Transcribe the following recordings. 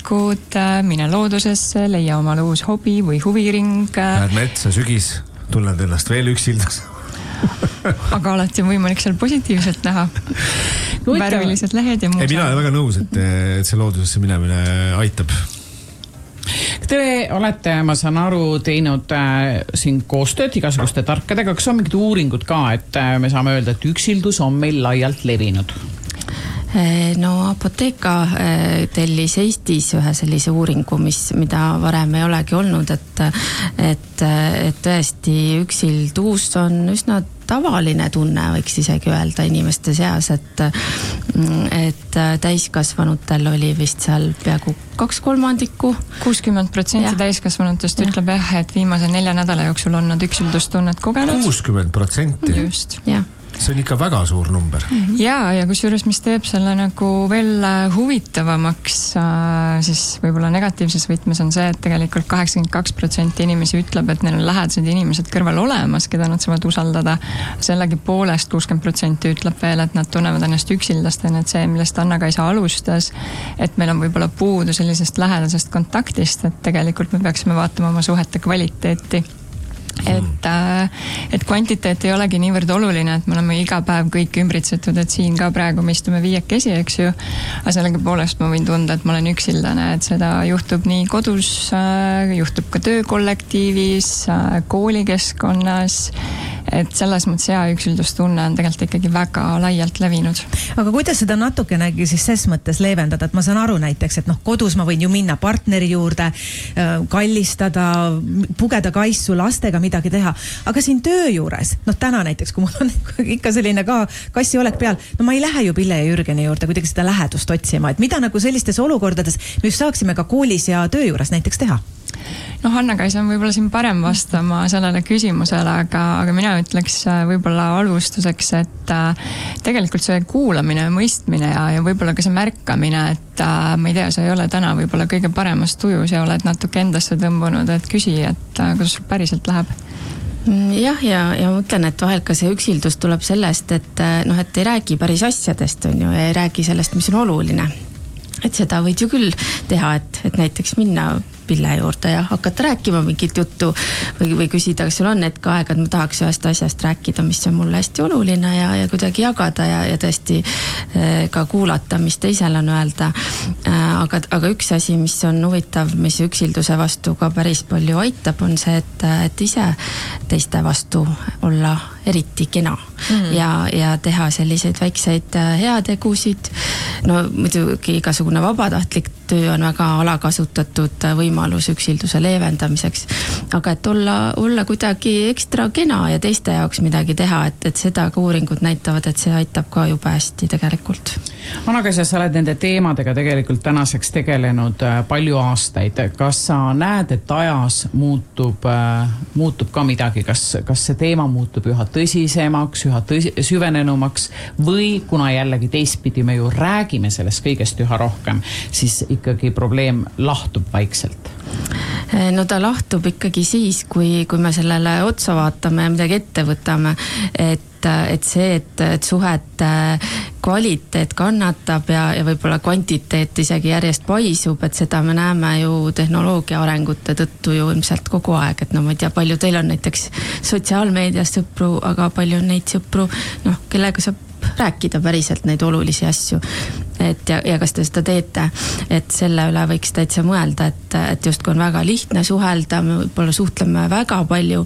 hommikut, mine loodusesse, leia omal uus hobi või huviring. Lähed metsa, sügis, tunned ennast veel üksildas. Aga alati on võimalik seal positiivselt näha. Värvilised lehed ja muud. Mina olen väga nõus, et see loodusesse minemine aitab. Te olete, ma saan aru, teinud siin koostööd igasuguste tarkadega. Kas on mingid uuringud ka, et me saame öelda, et üksildus on meil laialt levinud? No Apotheka tellis Eestis ühe sellise uuringu, mida varem ei olegi olnud, et tõesti üksildus on üsna tavaline tunne, võiks isegi öelda inimeste seas, et täiskasvanutel oli vist seal peaaegu 2/3. 60% täiskasvanutest ütleb et viimase 4 nädala jooksul on nad üksildustunnet kogenud. 60%? Just. Jah. See on ikka väga suur number. Ja kusjuures, mis teeb selle nagu veel huvitavamaks, siis võib-olla negatiivses võtmes on see, et tegelikult 82% inimesi ütleb, et neil on lähedased inimesed kõrval olemas, keda nad saavad usaldada. Sellegi poolest 60% ütleb veel, et nad tunnevad ennast üksildastena, et see, millest Anna-Kaisa alustas, et meil on võib-olla puudu sellisest lähedasest kontaktist, et tegelikult me peaksime vaatama oma suhete kvaliteeti. Et kvantiteet ei olegi niivõrd oluline, et me oleme iga päev kõik ümbritsetud, et siin ka praegu me istume 5 eks ju, aga sellegi poolest ma võin tunda, et ma olen üksildane, et seda juhtub nii kodus, juhtub ka töökollektiivis, koolikeskkonnas, et selles mõttes üksildustunne on tegelikult ikkagi väga laialt levinud. Aga kuidas seda natukenegi siis ses mõttes leevendada, et ma saan aru näiteks, et kodus ma võin ju minna partneri juurde, kallistada, pugeda kaissu, lastega midagi teha, aga siin töö juures, täna näiteks, kui mul on ikka selline ka kassi olek peal, ma ei lähe ju Pille ja Jürgeni juurde kuidagi seda lähedust otsima, et mida nagu sellistes olukordades me just saaksime ka koolis ja töö juures näiteks teha? Anna-Kaisa on võib-olla siin parem vastama sellele küsimusele, aga mina ütleks võib-olla alustuseks, et tegelikult see kuulamine, mõistmine ja võib-olla ka see märkamine, et ma ei tea, sa ei ole täna võib-olla kõige paremas tujus ja oled natuke endasse tõmbunud, et küsi, et kuidas sul päriselt läheb. Jah, ja mõtlen, et vahel ka see üksildus tuleb sellest, et ei räägi päris asjadest, on ju, ja ei räägi sellest, mis on oluline. Et seda võid ju küll teha, et näiteks minna Pille juurde ja hakata rääkima mingit juttu või küsida, kas sul on hetk aega, et ma tahaks ühest asjast rääkida, mis on mulle hästi oluline ja kuidagi jagada ja tõesti ka kuulata, mis teisel on öelda. Aga üks asi, mis on huvitav, mis üksilduse vastu ka päris palju aitab, on see, et ise teiste vastu olla eriti kena ja teha selliseid väikseid heategusid. No muidugi igasugune vabatahtlik töö on väga alakasutatud võimalus üksilduse leevendamiseks, aga et olla kuidagi ekstra kena ja teiste jaoks midagi teha, et seda ka uuringud näitavad, et see aitab ka jube hästi tegelikult. Anna-Kaisa, sa oled nende teemadega tegelikult tänaseks tegelenud palju aastaid. Kas sa näed, et ajas muutub ka midagi? Kas see teema muutub üha tõsisemaks, üha süvenenumaks või kuna jällegi teistpidi me ju räägime sellest kõigest üha rohkem, siis ikkagi probleem lahtub vaikselt? No ta lahtub ikkagi siis, kui me sellele otsa vaatame ja midagi ette võtame, et see, et suhete kvaliteet kannatab ja võib-olla kvantiteet isegi järjest paisub, et seda me näeme ju tehnoloogia arengute tõttu ju ilmselt kogu aeg, et ma ei tea, palju teil on näiteks sotsiaalmeedias sõpru, aga palju on neid sõpru, kellega saab rääkida päriselt neid olulisi asju, ja kas te seda teete, et selle üle võiks täitsa mõelda, et justkui on väga lihtne suhelda, me võib-olla suhtleme väga palju,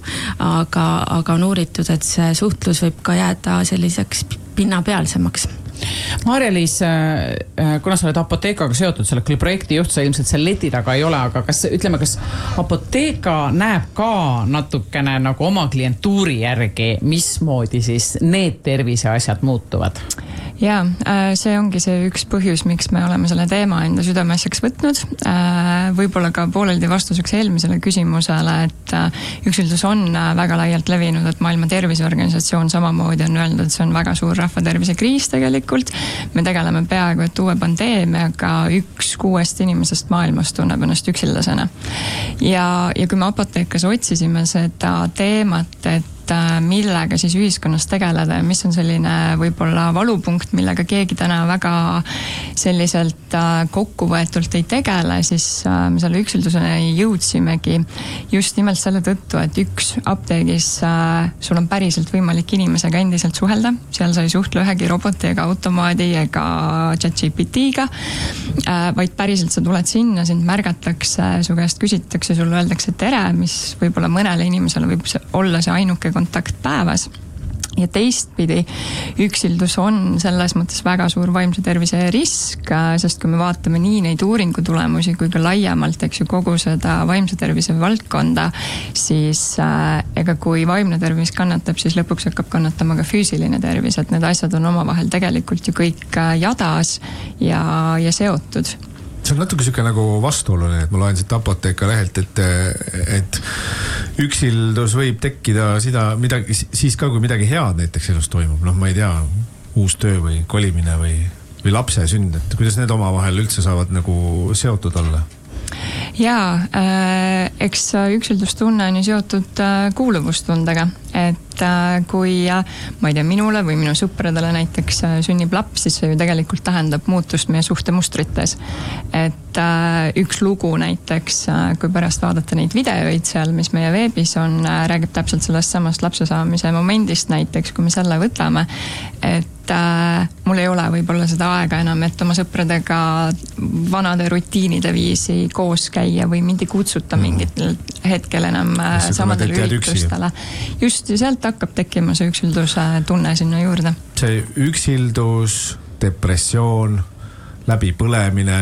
aga on uuritud, et see suhtlus võib ka jääda selliseks pinnapealsemaks. Maarja-Liis, kuna sa oled Apothekaga seotud, sa oled küll projekti juht, sa ilmselt seal leti taga ei ole, aga kas Apotheka näeb ka natukene nagu oma klientuuri järgi, mismoodi siis need terviseasjad muutuvad? Ja, see ongi see üks põhjus, miks me oleme selle teema enda südameasjaks võtnud. Võib-olla ka pooleldi vastuseks eelmisele küsimusele, et üksildus on väga laialt levinud, et Maailma Terviseorganisatsioon samamoodi on öelnud, et see on väga suur rahvatervise kriis tegelikult. Me tegeleme peaaegu et uue pandeemiaga, 1/6 inimesest maailmas tunneb ennast üksildasena. Ja kui me Apothekas otsisime seda teemat, et millega siis ühiskonnas tegeleda ja mis on selline võib-olla valupunkt, millega keegi täna väga selliselt kokkuvõetult ei tegele, siis me selle üksilduseni jõudsimegi just nimelt selle tõttu, et üks apteegis sul on päriselt võimalik inimesega endiselt suhelda, seal sa ei suhtle ühegi roboti ega automaadi ega ChatGPT-ga, vaid päriselt sa tuled sinna, sind märgatakse, su käest küsitakse, sulle öeldakse tere, mis võib-olla mõnele inimesele võib olla see ainuke kontakt päevas. Ja teistpidi, üksildus on selles mõttes väga suur vaimse tervise risk, sest kui me vaatame nii neid uuringu tulemusi kui ka laiemalt, eks ju, kogu seda vaimse tervise valdkonda, siis ega kui vaimne tervis kannatab, siis lõpuks hakkab kannatama ka füüsiline tervis, et need asjad on omavahel tegelikult ju kõik jadas ja seotud. See on natuke siuke nagu vastuoluline, et ma loen siit Apotheka lehelt, et üksildus võib tekkida midagi, siis ka, kui midagi head näiteks elus toimub. Ma ei tea, uus töö või kolimine või lapse sünd, et kuidas need omavahel üldse saavad nagu seotud olla? Jaa, eks üksildustunne on ju seotud kuuluvustundega, et kui ma ei tea, minule või minu sõpradele näiteks sünnib laps, siis see ju tegelikult tähendab muutust meie suhtemustrites. Et üks lugu näiteks, kui pärast vaadata neid videoid seal, mis meie veebis on, räägib täpselt sellest samast lapse saamise momendist näiteks, kui me selle võtame, et mul ei ole võib-olla seda aega enam, et oma sõpradega vanade rutiinide viisi koos käia või mind ei kutsuta mingitel hetkel enam samadele üritustele. Just sealt hakkab tekkima see üksilduse tunne sinna juurde. See üksildus, depressioon, läbipõlemine,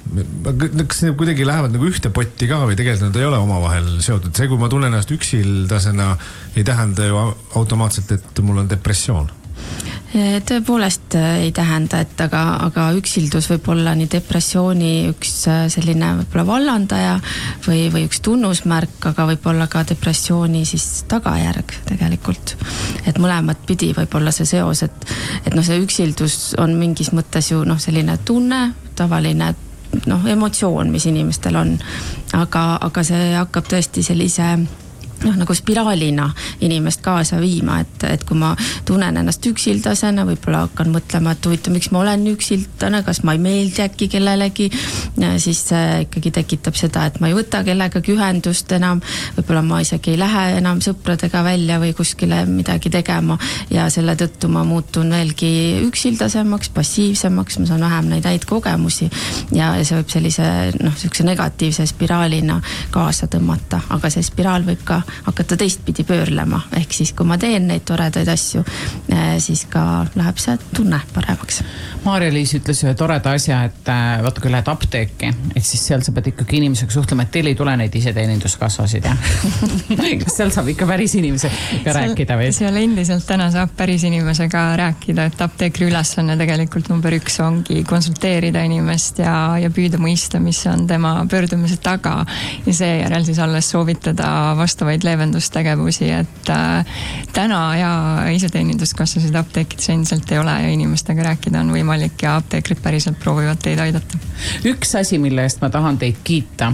kas need kuidagi lähevad nagu ühte potti ka või tegelikult nad ei ole omavahel seotud? See, kui ma tunnen ennast üksildasena, ei tähenda ju automaatselt, et mul on depressioon. Tõepoolest ei tähenda, et aga üksildus võib olla nii depressiooni üks selline võib-olla vallandaja või üks tunnusmärk, aga võib olla ka depressiooni siis tagajärg tegelikult. Et mõlemat pidi võib olla see seos, et see üksildus on mingis mõttes ju selline tunne, tavaline emotsioon, mis inimestel on, aga see hakkab tõesti sellise nagu spiraalina inimest kaasa viima, et kui ma tunnen ennast üksildasena, võib-olla hakkan mõtlema, et huvitav, miks ma olen üksildane, kas ma ei meeldi äkki kellelegi, siis ikkagi tekitab seda, et ma ei võta kellegagi ühendust enam, võib-olla ma isegi ei lähe enam sõpradega välja või kuskile midagi tegema ja selle tõttu ma muutun veelgi üksildasemaks, passiivsemaks, ma saan vähem neid häid kogemusi ja see võib sellise negatiivse spiraalina kaasa tõmmata, aga see spiraal võib ka hakata teistpidi pöörlema, ehk siis kui ma teen neid toredaid asju, siis ka läheb see tunne paremaks. Maarja-Liis ütles ühe toreda asja, et vaata, kui lähed apteeki, et siis seal sa pead ikkagi inimesega suhtlema, et teil ei tule neid iseteeninduskassasid, jah? Kas seal saab ikka päris inimesega rääkida või? Seal endiselt täna saab päris inimesega rääkida, et apteekri ülesanne tegelikult number 1 ongi konsulteerida inimest ja püüda mõista, mis on tema pöördumise taga ja seejärel siis alles soovitada vastavaid leevendustegevusi, et täna ja iseteeninduskassasid apteekides endiselt ei ole ja inimestega rääkida on võimalik ja apteekrid päriselt proovivad teid aidata. Üks asi, mille eest ma tahan teid kiita.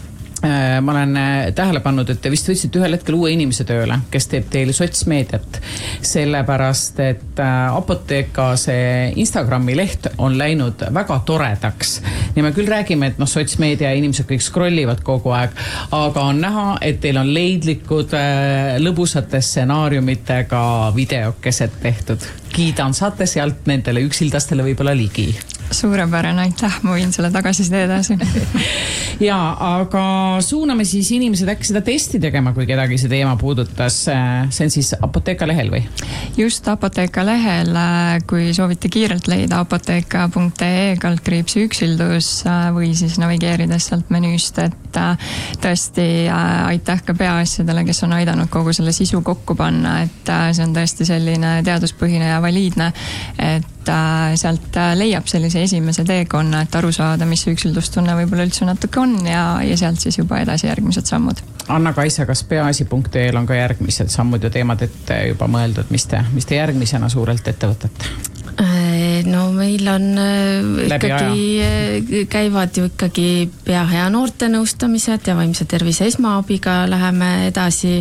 Ma olen tähele pannud, et te vist võtsite ühel hetkel uue inimese tööle, kes teeb teile sotsmeediat, sellepärast, et Apotheka see Instagrami leht on läinud väga toredaks. Ja me küll räägime, et sotsmeedia inimesed kõik scrollivad kogu aeg, aga on näha, et teil on leidlikud lõbusate stsenaariumitega videokesed tehtud. Kiidan, saate sealt nendele üksildastele võib-olla ligi. Suurepärane, aitäh, ma võin selle tagasiside edasi. Ja, aga suuname siis inimesed äkki seda testi tegema, kui kedagi see teema puudutas. See on siis Apotheka lehel või? Just Apotheka lehel, kui soovite kiirelt leida apotheka.ee/üksildus või siis navigeerides sealt menüüst, et tõesti aitäh ka peaasjadele, kes on aidanud kogu selle sisu kokku panna, et see on tõesti selline teaduspõhine ja valiidne, et sealt leiab sellise esimese teekonna, et aru saada, mis üksildustunne võib-olla üldse natuke on ja sealt siis juba edasi järgmised sammud. Anna-Kaisa, kas peaasi.ee on ka järgmised sammud ja teemad ette juba mõeldud, mis te järgmisena suurelt ette võtate? No meil on ikkagi, käivad ju ikkagi pea hea noorte nõustamised ja vaimse tervise esmaabiga läheme edasi.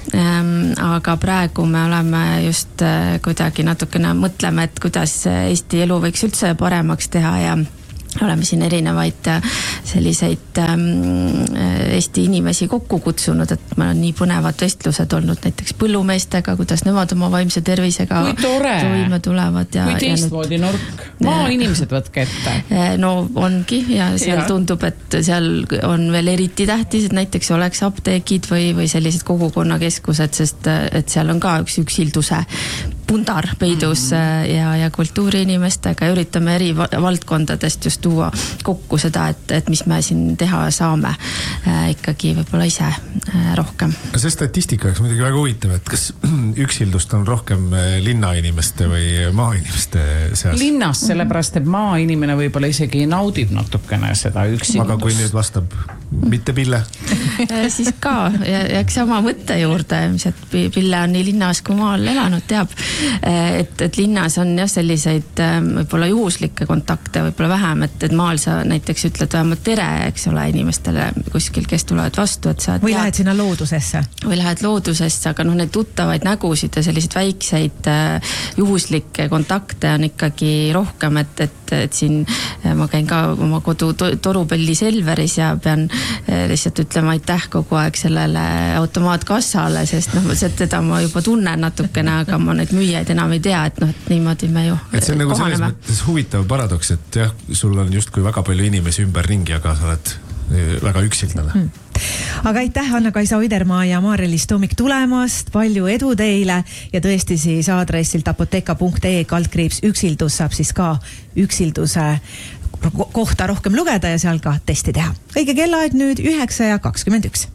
Aga praegu me oleme just kuidagi natukene mõtleme, et kuidas Eesti elu võiks üldse paremaks teha ja oleme siin erinevaid selliseid Eesti inimesi kokku kutsunud, et meil on nii põnevad vestlused olnud näiteks põllumeestega, kuidas nemad oma vaimse tervisega toime tulevad. Kui teistmoodi nurk, inimesed võtke ette. No ongi ja seal tundub, et seal on veel eriti tähtis, et näiteks oleks apteegid või sellised kogukonnakeskused, sest et seal on ka üks üksilduse pundar peidus ja kultuuriinimestega ja üritame eri valdkondadest just tuua kokku seda, et mis me siin teha saame ikkagi võib-olla ise rohkem. See statistika oleks muidugi väga huvitav, et kas üksildust on rohkem linnainimeste või maainimeste seas? Linnas, sellepärast, et maainimene võib-olla isegi naudib natukene seda üksildust. Aga kui nüüd vastab mitte Pille? Siis ka, jääks sama mõtte juurde, et Pille on nii linnas kui maal elanud, teab. Et linnas on jah selliseid võib-olla juhuslikke kontakte võib-olla vähem, et maal sa näiteks ütled vähemalt tere, eks ole, inimestele kuskil, kes tulevad vastu, et sa või lähed sinna loodusesse. Või lähed loodusesse, aga neid tuttavaid nägusid ja selliseid väikseid juhuslikke kontakte on ikkagi rohkem, et siin ma käin ka oma kodu Torupelli Selveris ja pean lihtsalt ütlema aitäh kogu aeg sellele automaatkassale, sest teda ma juba tunnen natukene, aga ma neid müüjaid enam ei tea, et et niimoodi me ju et see on nagu selles mõttes huvitav paradoks, et jah, sul on justkui väga palju inimesi ümberringi, aga sa oled väga üksildane. Aga aitäh Anna-Kaisa Oidermaa ja Maarja-Liis Toomik tulemast, palju edu teile ja tõesti siis aadressilt apotheka.ee/üksildus saab siis ka üksilduse kohta rohkem lugeda ja seal ka testi teha. Õige kellaaeg nüüd 9:21.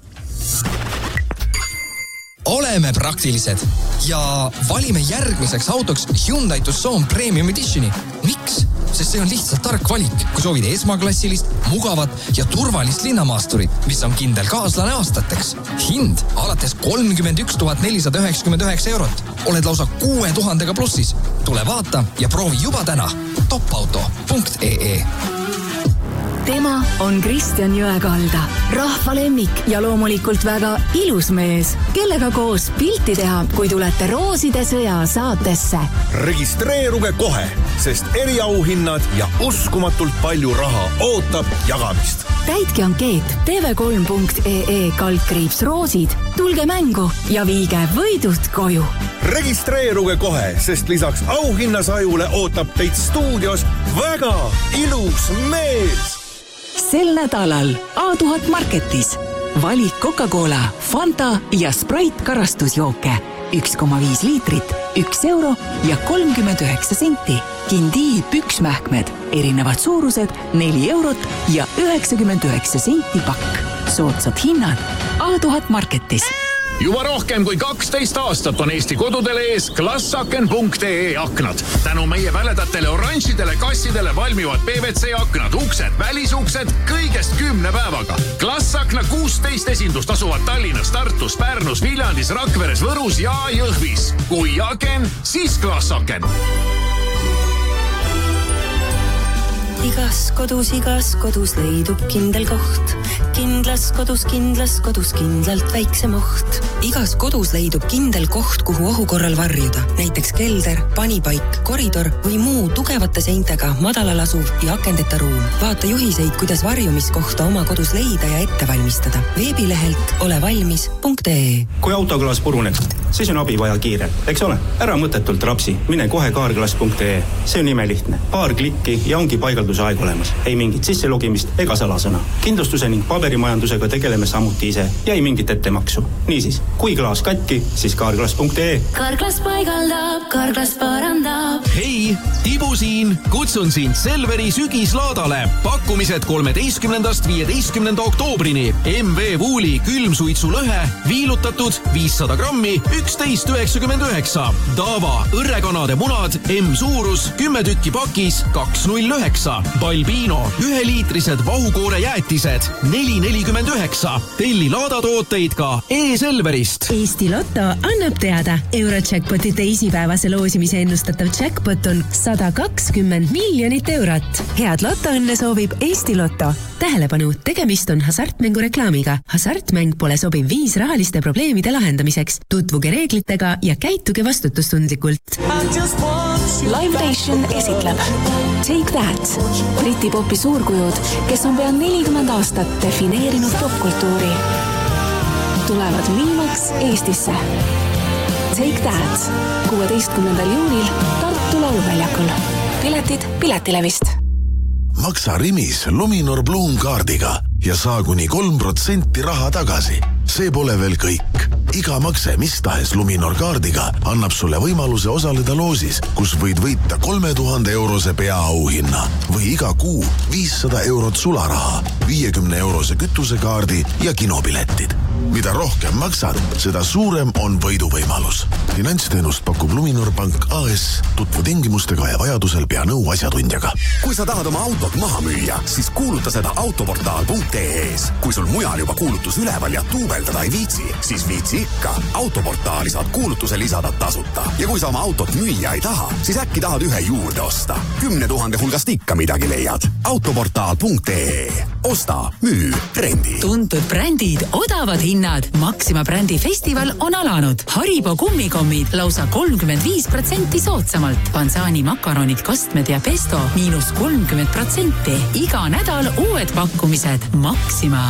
Oleme praktilised ja valime järgmiseks autoks Hyundai Tucson Premium Editioni. Miks? Sest see on lihtsalt tark valik, kui soovid esmaklassilist, mugavat ja turvalist linnamaasturit, mis on kindel kaaslane aastateks. Hind alates 31 499 eurot. Oled lausa 6000 plussis. Tule vaata ja proovi juba täna. topauto.ee Tema on Kristjan Jõekalda, rahva lemmik ja loomulikult väga ilus mees, kellega koos pilti teha, kui tulete Rooside sõja saatesse. Registreeruge kohe, sest eriauhinnad ja uskumatult palju raha ootab jagamist. Täitke ankeet tv3.ee/roosid, tulge mängu ja viige võidud koju. Registreeruge kohe, sest lisaks auhinnasajule ootab teid stuudios väga ilus mees. Sel nädalal A1000 Marketis valik Coca-Cola, Fanta ja Sprite karastusjooke 1,5 liitrit, 1 euro ja 39 senti. Kindii püksmähkmed, erinevad suurused 4 eurot ja 99 senti pakk. Soodsad hinnad A1000 Marketis. Juba rohkem kui 12 aastat on Eesti kodudele ees Glassaken.ee aknad. Tänu meie väledatele oranžidele kassidele valmivad PVC aknad, uksed, välisuksed kõigest 10 päevaga. Glassakna 16 esindust asuvad Tallinnas, Tartus, Pärnus, Viljandis, Rakveres, Võrus ja Jõhvis. Kui aken, siis Glassaken. Igas kodus leidub kindel koht. Kindlas kodus kindlalt väiksem oht. Igas kodus leidub kindel koht, kuhu ohu korral varjuda. Näiteks kelder, panipaik, koridor või muu tugevate seintega madalal asuv ja akendeta ruum. Vaata juhiseid, kuidas varjumiskohta oma kodus leida ja ette valmistada. Veebilehelt olevalmis.ee. Kui autoklaas puruneb, siis on abi vaja kiire. Eks ole, ära mõtetult rapsi. Mine kohe kaarglass.ee. See on imelihtne. Paar klikki ja ongi paigalduse aeg olemas. Ei mingit sisselogimist ega salasõna. Kindlustuse ning paberimajandusega tegeleme samuti ise ja ei mingit ettemaksu. Niisiis, kui klaas katki, siis kaarglass.ee. Kaarglass paigaldab, kaarglass parandab. Hei, Tibu siin. Kutsun sind Selveri sügislaadale. Pakkumised 13.–15. oktoobrini. MV Wooli külmsuitsulõhe, viilutatud 500 grammi, 11,99. Dava õrrekanade munad, M-suurus, 10 tükki pakis, 2,09. Balbino, 1-liitrised vahukoore jäätised, 4 449. Telli laadatooteid ka E-Selverist. Eesti Lotto annab teada. Eurojackpoti teisipäevase loosimise ennustatav jackpot on 120 miljonit eurot. Head lotoõnne soovib Eesti Lotto. Tähelepanu, tegemist on hasartmängureklaamiga. Hasartmäng pole sobiv viis rahaliste probleemide lahendamiseks. Tutvuge reeglitega ja käituge vastutustundlikult. Live Nation esitleb Take That. Briti popi suurkujud, kes on pea 40 aastat defineerinud popkultuuri, tulevad viimaks Eestisse. Take That 16. juunil Tartu Lauluväljakul. Piletid Piletilevist. Maksa Rimis Luminor Bloom kaardiga ja saa kuni 3% raha tagasi. See pole veel kõik. Iga makse mis tahes Luminor kaardiga annab sulle võimaluse osaleda loosis, kus võid võita 3000 eurose peaauhinna või iga kuu 500 eurot sularaha, 50 eurose kütusekaardi ja kinopiletid. Mida rohkem maksad, seda suurem on võiduvõimalus. Finantsteenust pakub Luminor Pank AS. Tutvu tingimustega ja vajadusel pea nõu asjatundjaga. Kui sa tahad oma autot maha müüa, siis kuuluta seda autoportaal.ee-s. Kui sul mujal juba kuulutus üleval ja tuubeldada ei viitsi, siis viitsi ikka. Autoportaali saad kuulutuse lisada tasuta. Ja kui sa oma autot müüa ei taha, siis äkki tahad ühe juurde osta. 10 000 hulgast ikka midagi leiad. Autoportaal.ee. Osta, müü, rendi. Tuntud brändid, odavad hinnad. Maxima brändi festival on alanud. Haribo kummikommid lausa 35% soodsamalt. Pansani makaronid, kastmed ja pesto -30%. Iga nädal uued pakkumised. Maxima.